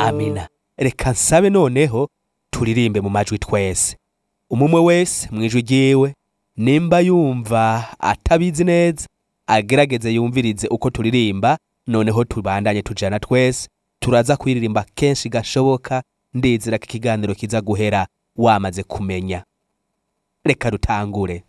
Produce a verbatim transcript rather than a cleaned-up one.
amina. Reka nsabe noneho turirimbe mu majwi twese, umumwe wese mwijwi ryiwe, nimba yumva atabizi neza agerageze yumvirize uko turirimba, noneho tubandanye tujana twese. Turaza kwiririmba kenshi gashoboka, ndizera ko ikiganiro kiza guhera wamaze kumenya. Reka dutangure.